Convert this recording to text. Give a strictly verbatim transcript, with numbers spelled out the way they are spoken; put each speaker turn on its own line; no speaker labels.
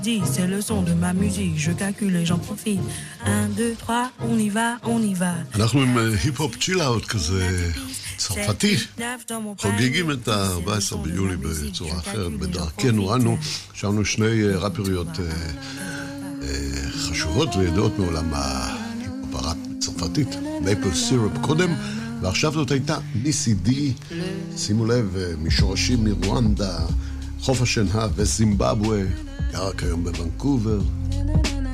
Dis, c'est le son de ma musique, je calcule et j'en profite. un, deux, trois, on y va, on y va.
אנחנו עם היפ-הופ צ'יל-אאוט כזה צרפתי, חוגגים את ה-ארבעה עשר ביולי בצורה אחרת, בדרכנו אנו. שמנו שני ראפריות חשובות וידעות מעולם ההיפ-הופ הראפ צרפתית, מייפל סירופ קודם, ועכשיו זאת הייתה ניסי די, שימו לב, משורשים מרואנדה, חוף השנהב וזימבבואה, גרה כיום בוונקובר.